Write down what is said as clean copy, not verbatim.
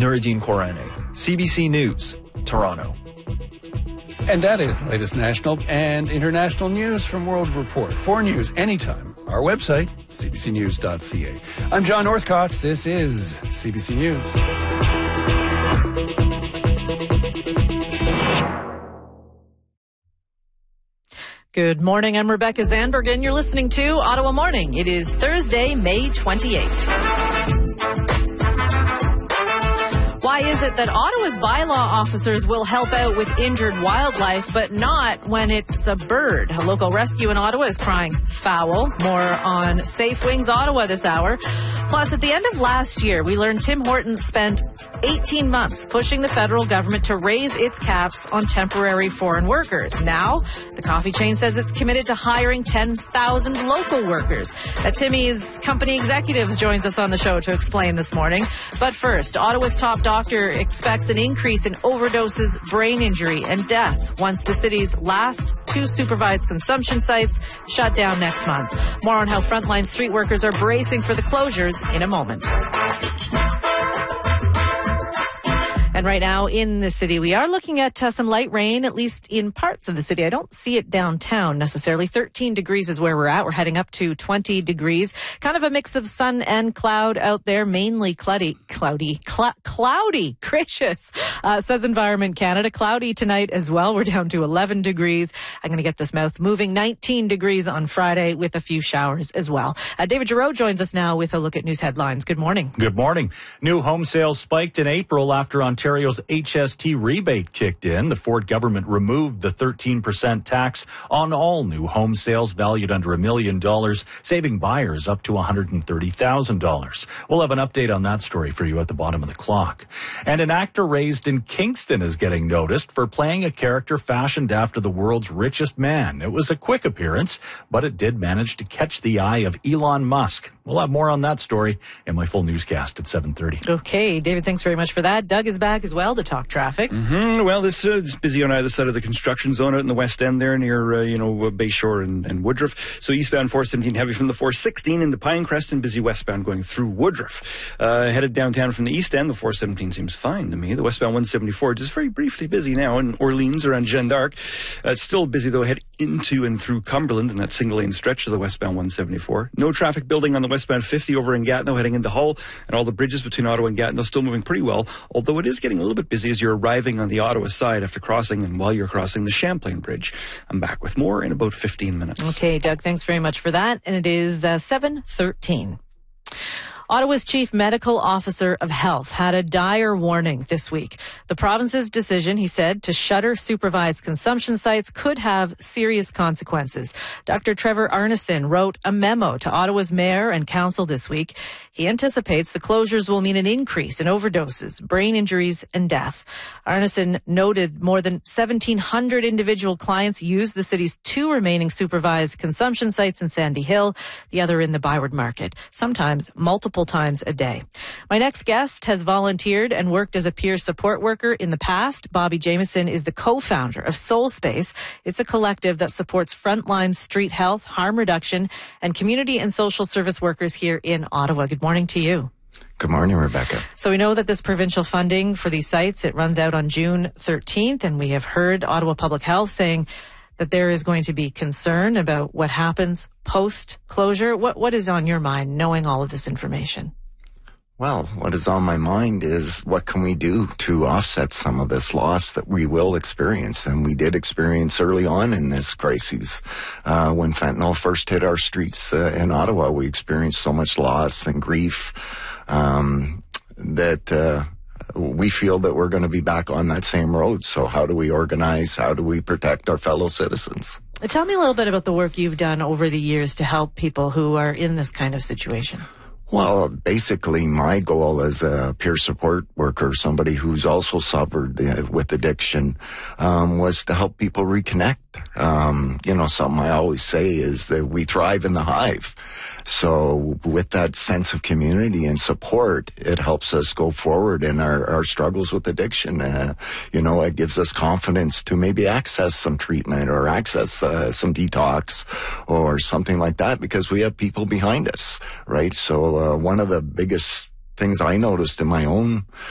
Nuruddin Korane, CBC News, Toronto. And that is the latest national and international news from World Report. For news anytime, our website, cbcnews.ca. I'm John Northcott. This is CBC News. Good morning. I'm Rebecca Zandberg, and you're listening to Ottawa Morning. It is Thursday, May 28th. Why is it that Ottawa's bylaw officers will help out with injured wildlife, but not when it's a bird? A local rescue in Ottawa is crying foul. More on Safe Wings Ottawa this hour. Plus, at the end of last year, we learned Tim Hortons spent 18 months pushing the federal government to raise its caps on temporary foreign workers. Now, the coffee chain says it's committed to hiring 10,000 local workers. Timmy's company executive joins us on the show to explain this morning. But first, Ottawa's top doctor expects an increase in overdoses, brain injury, and death once the city's last 2 supervised consumption sites shut down next month. More on how frontline street workers are bracing for the closures in a moment. And right now in the city, we are looking at some light rain, at least in parts of the city. I don't see it downtown necessarily. 13 degrees is where we're at. We're heading up to 20 degrees. Kind of a mix of sun and cloud out there, mainly cloudy, gracious, says Environment Canada. Cloudy tonight as well. We're down to 11 degrees. I'm going to get this mouth moving. 19 degrees on Friday with a few showers as well. David Giroux joins us now with a look at news headlines. Good morning. Good morning. New home sales spiked in April after Ontario's HST rebate kicked in. The Ford government removed the 13% tax on all new home sales valued under $1 million, saving buyers up to $130,000. We'll have an update on that story for you at the bottom of the clock. And an actor raised in Kingston is getting noticed for playing a character fashioned after the world's richest man. It was a quick appearance, but it did manage to catch the eye of Elon Musk. We'll have more on that story in my full newscast at 7:30. Okay, David, thanks very much for that. Doug is back as well to talk traffic. Well, this is busy on either side of the construction zone out in the west end there near, Bayshore and Woodruff. So eastbound 417 heavy from the 416 into Pinecrest and busy westbound going through Woodruff. Headed downtown from the east end, the 417 seems fine to me. The westbound 174 just very briefly busy now in Orleans around Jeanne d'Arc. It's still busy though, head into and through Cumberland in that single lane stretch of the westbound 174. No traffic building on the westbound 50 over in Gatineau heading into Hull, and all the bridges between Ottawa and Gatineau still moving pretty well, although it is getting a little bit busy as you're arriving on the Ottawa side after crossing and while you're crossing the Champlain Bridge. I'm back with more in about 15 minutes. Okay, Doug, thanks very much for that. And it is 7:13. Ottawa's Chief Medical Officer of Health had a dire warning this week. The province's decision, he said, to shutter supervised consumption sites could have serious consequences. Dr. Trevor Arneson wrote a memo to Ottawa's mayor and council this week. He anticipates the closures will mean an increase in overdoses, brain injuries, and death. Arneson noted more than 1,700 individual clients use the city's 2 remaining supervised consumption sites in Sandy Hill, the other in the Byward Market, sometimes multiple times a day. My next guest has volunteered and worked as a peer support worker in the past. Bobby Jameson is the co-founder of Soul Space. It's a collective that supports frontline street health, harm reduction, and community and social service workers here in Ottawa. Good morning to you. Good morning, Rebecca. So we know that this provincial funding for these sites, it runs out on June 13th, and we have heard Ottawa Public Health saying that there is going to be concern about what happens post-closure. What is on your mind knowing all of this information? Well, what is on my mind is what can we do to offset some of this loss that we will experience, and we did experience early on in this crisis. When fentanyl first hit our streets in Ottawa, we experienced so much loss and grief that we feel that we're going to be back on that same road. So how do we organize? How do we protect our fellow citizens? Tell me a little bit about the work you've done over the years to help people who are in this kind of situation. Well, basically, my goal as a peer support worker, somebody who's also suffered with addiction, was to help people reconnect. Something I always say is that we thrive in the hive. So with that sense of community and support, it helps us go forward in our struggles with addiction. It gives us confidence to maybe access some treatment or access some detox or something like that because we have people behind us, right? So one of the biggest things I noticed in my own